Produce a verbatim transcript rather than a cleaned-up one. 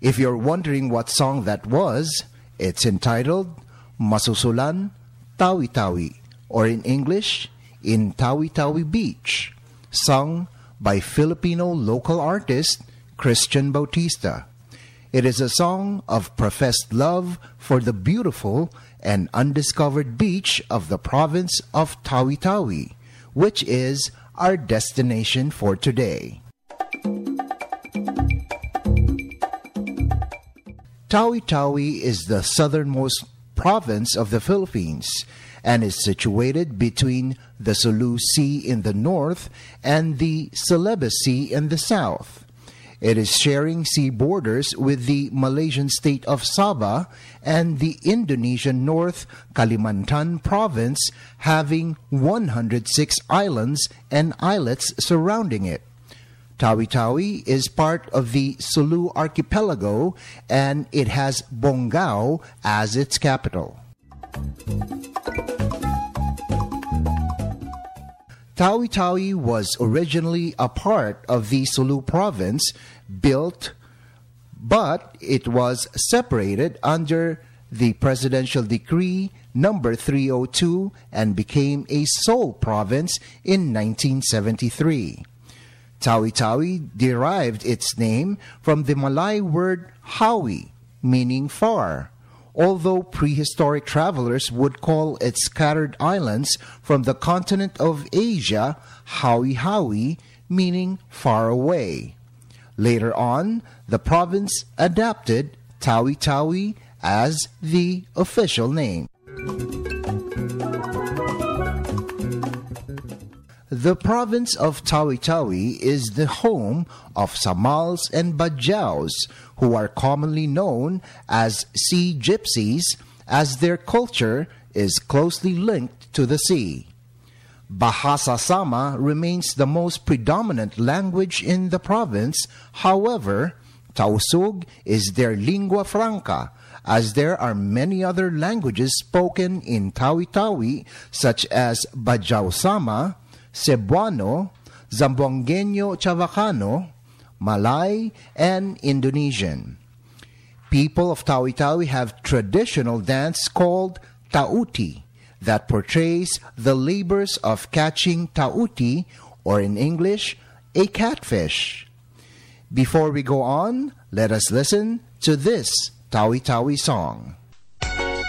If you're wondering what song that was, it's entitled Masusulan Tawi-Tawi, or in English, In Tawi-Tawi Beach, sung by Filipino local artist Christian Bautista. It is a song of professed love for the beautiful and undiscovered beach of the province of Tawi-Tawi, which is our destination for today. Tawi-Tawi is the southernmost province of the Philippines and is situated between the Sulu Sea in the north and the Celebes Sea in the south. It is sharing sea borders with the Malaysian state of Sabah and the Indonesian North Kalimantan province, having one hundred six islands and islets surrounding it. Tawi-Tawi is part of the Sulu archipelago, and it has Bongao as its capital. Tawi-Tawi was originally a part of the Sulu province, built, but it was separated under the Presidential Decree number three oh two and became a sole province in nineteen seventy-three. Tawi-Tawi derived its name from the Malay word Hawi, meaning far, although prehistoric travelers would call its scattered islands from the continent of Asia Hawi-Hawi, meaning far away. Later on, the province adapted Tawi-Tawi as the official name. The province of Tawi-Tawi is the home of Samals and Badjaus, who are commonly known as sea gypsies, as their culture is closely linked to the sea. Bahasa Sama remains the most predominant language in the province. However, Tausug is their lingua franca, as there are many other languages spoken in Tawi-Tawi, such as Bajau Sama, Cebuano, Zamboangueño Chavacano, Malay, and Indonesian. People of Tawi-Tawi have traditional dance called Tauti that portrays the labors of catching tauti, or in English, a catfish. Before we go on, let us listen to this Tawi-Tawi song.